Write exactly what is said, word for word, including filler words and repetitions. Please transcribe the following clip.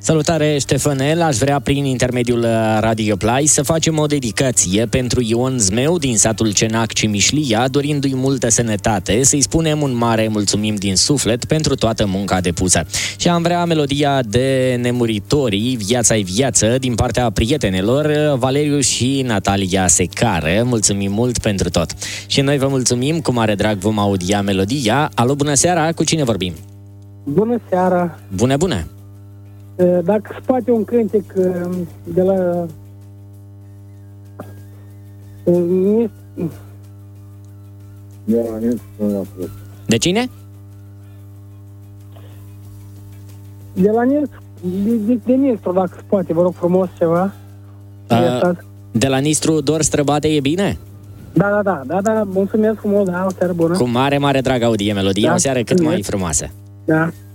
Salutare, Ștefănel, aș vrea prin intermediul Radio Play să facem o dedicație pentru Ion Zmeu din satul Cenac Cimișlia, dorindu-i multă sănătate, să-i spunem un mare mulțumim din suflet pentru toată munca depusă. Și am vrea melodia de Nemuritorii, Viața-i viață, din partea prietenelor Valeriu și Natalia Secară. Mulțumim mult pentru tot. Și noi vă mulțumim, cu mare drag vom audia melodia. Alo, bună seara, cu cine vorbim? Bună seara! Bună, bună! Dacă se poate un cântec de la... De cine? De la Nistru, de, de, de Nistru, dacă se poate, vă rog frumos ceva. A, de la Nistru, Dor Străbate, e bine? Da, da, da, da, da, mulțumesc frumos, da, o seară bună. Cu mare, mare drag audie melodia, da, o seară cât mai frumoasă. Da.